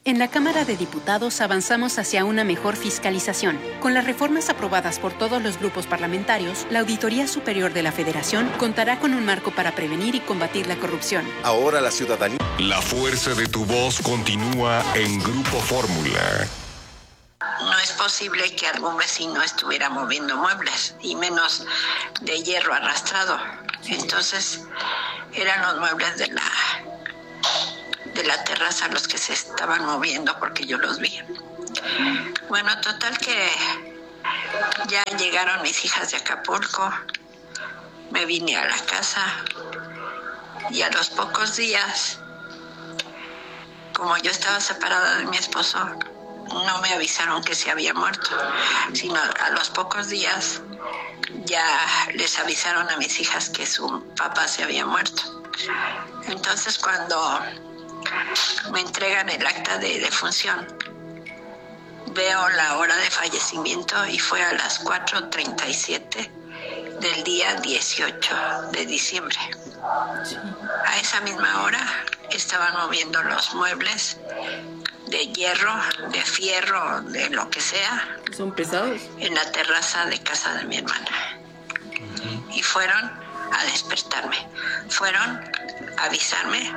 En la Cámara de Diputados avanzamos hacia una mejor fiscalización. Con las reformas aprobadas por todos los grupos parlamentarios, la Auditoría Superior de la Federación contará con un marco para prevenir y combatir la corrupción. Ahora la ciudadanía. La fuerza de tu voz continúa en Grupo Fórmula. No es posible que algún vecino estuviera moviendo muebles, y menos de hierro arrastrado. Entonces, eran los muebles de la terraza los que se estaban moviendo, porque yo los vi. Bueno, total que ya llegaron mis hijas de Acapulco, me vine a la casa y a los pocos días, como yo estaba separada de mi esposo, no me avisaron que se había muerto, sino a los pocos días ya les avisaron a mis hijas que su papá se había muerto. Entonces, cuando me entregan el acta de defunción, veo la hora de fallecimiento y fue a las 4:37 del día 18 de diciembre. A esa misma hora estaban moviendo los muebles de hierro, de fierro, de lo que sea. ¿Son pesados? En la terraza de casa de mi hermana. Y fueron a despertarme. Fueron a avisarme.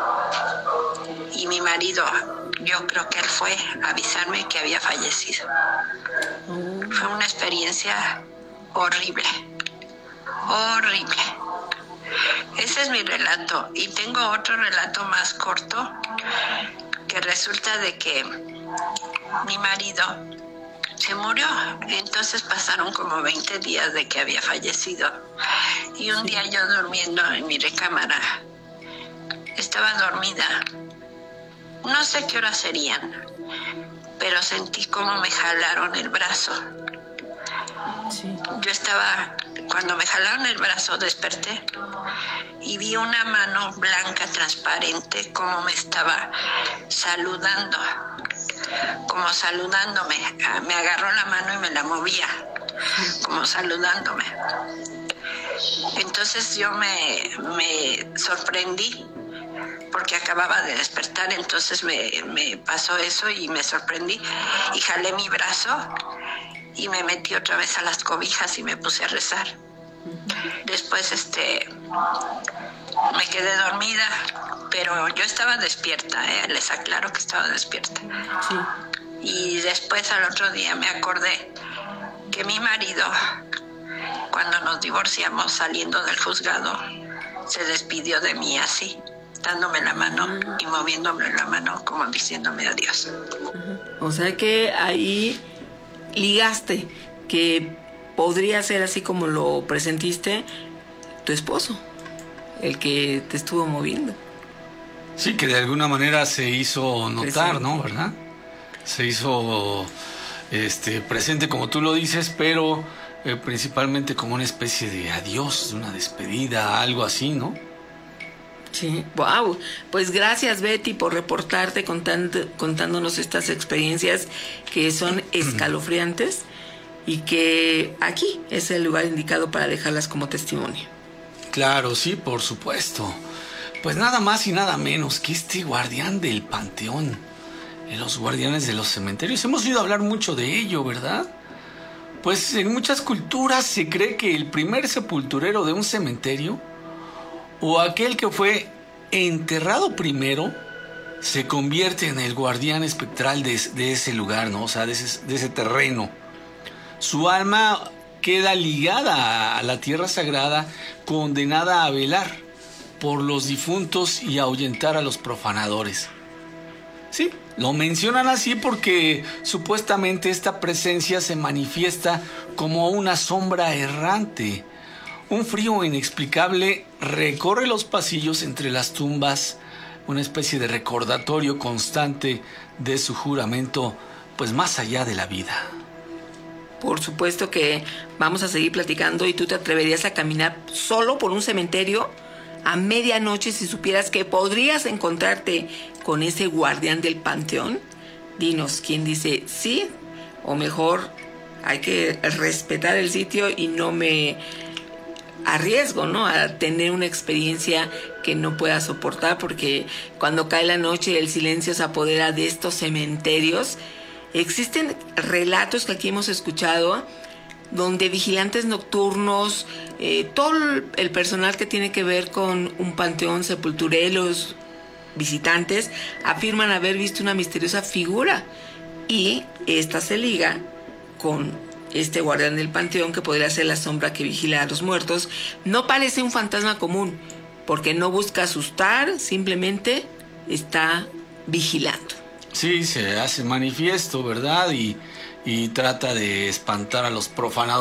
Y mi marido, yo creo que él fue a avisarme que había fallecido. Fue una experiencia horrible. Horrible. Ese es mi relato. Y tengo otro relato más corto, que resulta de que mi marido se murió. Entonces pasaron como 20 días de que había fallecido. Y un día yo durmiendo en mi recámara, estaba dormida. No sé qué horas serían, pero sentí como me jalaron el brazo. Yo estaba, cuando me jalaron el brazo, desperté y vi una mano blanca, transparente, como me estaba saludando, como saludándome. Me agarró la mano y me la movía, como saludándome. Entonces yo me sorprendí, porque acababa de despertar. Entonces me pasó eso y me sorprendí y jalé mi brazo y me metí otra vez a las cobijas y me puse a rezar. Después me quedé dormida, pero yo estaba despierta, les aclaro que estaba despierta. Sí. Y después al otro día me acordé que mi marido, cuando nos divorciamos saliendo del juzgado, se despidió de mí así, dándome la mano y moviéndome la mano como diciéndome adiós. O sea que ahí ligaste que podría ser así como lo presentiste tu esposo, el que te estuvo moviendo. Sí, que de alguna manera se hizo notar, ¿no? ¿Verdad? Se hizo presente, como tú lo dices, pero principalmente como una especie de adiós, una despedida, algo así, ¿no? Sí, wow. Pues gracias, Betty, por reportarte contándonos estas experiencias que son escalofriantes y que aquí es el lugar indicado para dejarlas como testimonio. Claro, sí, por supuesto. Pues nada más y nada menos que este guardián del panteón, los guardianes de los cementerios. Hemos oído hablar mucho de ello, ¿verdad? Pues en muchas culturas se cree que el primer sepulturero de un cementerio, o aquel que fue enterrado primero, se convierte en el guardián espectral de ese lugar, ¿no? O sea, de ese terreno. Su alma queda ligada a la tierra sagrada, condenada a velar por los difuntos y a ahuyentar a los profanadores. Sí, lo mencionan así porque supuestamente esta presencia se manifiesta como una sombra errante. Un frío inexplicable recorre los pasillos entre las tumbas, una especie de recordatorio constante de su juramento, pues más allá de la vida. Por supuesto que vamos a seguir platicando. ¿Y tú te atreverías a caminar solo por un cementerio a medianoche si supieras que podrías encontrarte con ese guardián del panteón? Dinos, ¿quién dice sí? O mejor, hay que respetar el sitio y no me a riesgo, ¿no? A tener una experiencia que no pueda soportar, porque cuando cae la noche y el silencio se apodera de estos cementerios, existen relatos que aquí hemos escuchado donde vigilantes nocturnos, todo el personal que tiene que ver con un panteón, sepultureros, visitantes, afirman haber visto una misteriosa figura, y esta se liga con este guardián del panteón, que podría ser la sombra que vigila a los muertos. No parece un fantasma común, porque no busca asustar, simplemente está vigilando. Sí, se hace manifiesto, ¿verdad? Y trata de espantar a los profanadores.